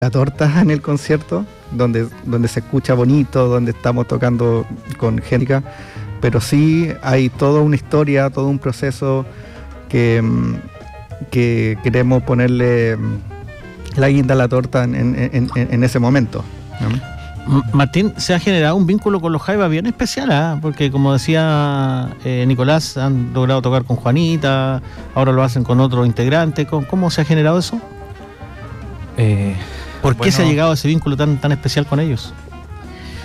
la torta en el concierto, donde se escucha bonito, donde estamos tocando con gente, pero sí hay toda una historia, todo un proceso que queremos ponerle la guinda a la torta en ese momento, ¿no? Martín, se ha generado un vínculo con los Jaivas bien especial, porque como decía Nicolás, han logrado tocar con Juanita, ahora lo hacen con otro integrante. ¿Cómo se ha generado eso? ¿Por qué se ha llegado a ese vínculo tan especial con ellos?